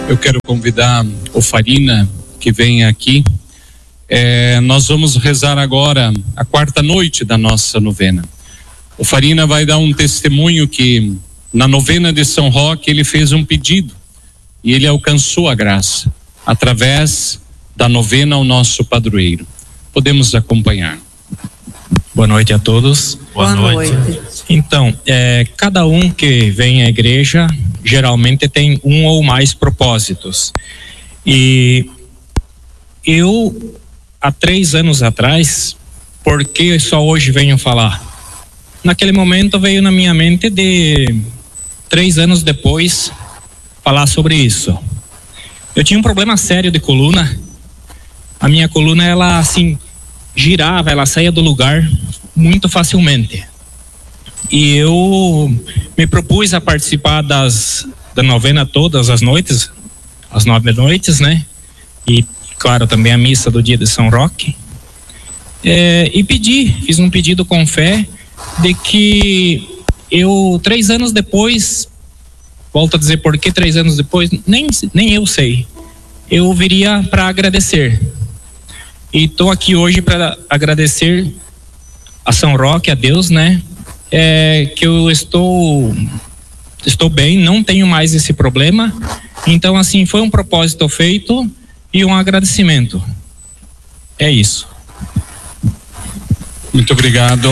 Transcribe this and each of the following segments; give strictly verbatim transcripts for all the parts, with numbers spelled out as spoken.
Eu quero convidar o Farina que venha aqui. É, nós vamos rezar agora a quarta noite da nossa novena. O Farina vai dar um testemunho que na novena de São Roque ele fez um pedido e ele alcançou a graça através da novena ao nosso padroeiro. Podemos acompanhar. Boa noite a todos. Boa, Boa noite. noite. Então, é, cada um que vem à igreja geralmente tem um ou mais propósitos. E eu, há três anos atrás, por que só hoje venho falar? Naquele momento veio na minha mente de três anos depois falar sobre isso. Eu tinha um problema sério de coluna. A minha coluna, ela assim, girava, ela saía do lugar muito facilmente. E eu me propus a participar das, da novena todas as noites, as nove noites, né? E, claro, também a missa do dia de São Roque. É, e pedi, fiz um pedido com fé de que eu, três anos depois, volto a dizer por que três anos depois, nem, nem eu sei, eu viria para agradecer. E estou aqui hoje para agradecer a São Roque, a Deus, né? É, que eu estou estou bem, não tenho mais esse problema. Então, assim, foi um propósito feito e um agradecimento. É isso. Muito obrigado.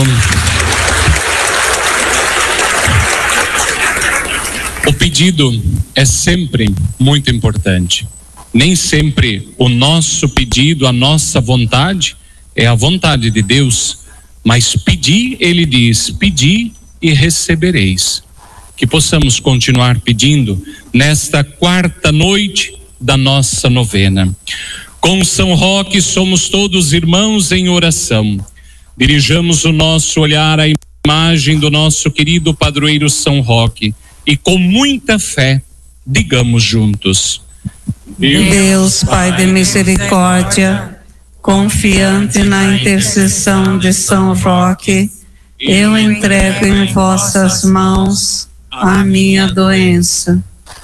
O pedido é sempre muito importante. Nem sempre o nosso pedido, a nossa vontade é a vontade de Deus, mas pedir, ele diz, pedi e recebereis. Que possamos continuar pedindo nesta quarta noite da nossa novena. Com São Roque somos todos irmãos em oração. Dirijamos o nosso olhar à imagem do nosso querido padroeiro São Roque e com muita fé digamos juntos: Deus, Pai de misericórdia, confiante na intercessão de São Roque, eu entrego em vossas mãos a minha doença.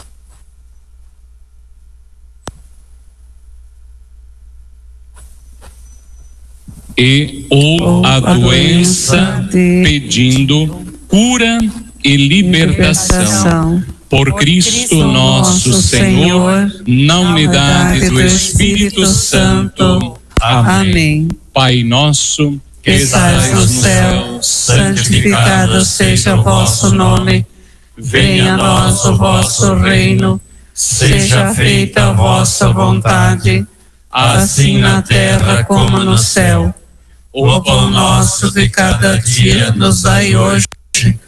E ou a, a doença, de... pedindo cura e libertação. libertação. Por Cristo nosso Senhor, na unidade do Espírito Santo. Amém. Pai nosso, que estais no céu, santificado seja o vosso nome. Venha a nós o vosso reino. Seja feita a vossa vontade, assim na terra como no céu. O pão nosso de cada dia nos dai hoje.